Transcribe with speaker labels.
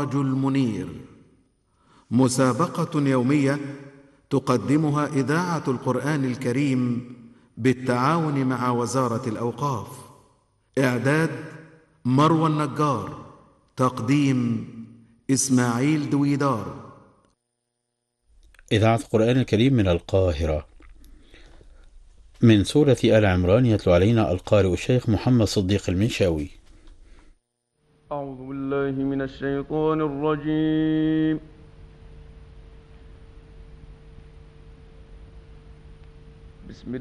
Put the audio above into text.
Speaker 1: السراج المنير، مسابقة يومية تقدمها إذاعة القرآن الكريم بالتعاون مع وزارة الأوقاف. إعداد مروى النجار، تقديم إسماعيل دويدار.
Speaker 2: إذاعة القرآن الكريم من القاهرة. من سورة آل عمران يتلو علينا القارئ الشيخ محمد صديق المنشاوي.
Speaker 3: أعوذ بالله من الشيطان الرجيم. بسم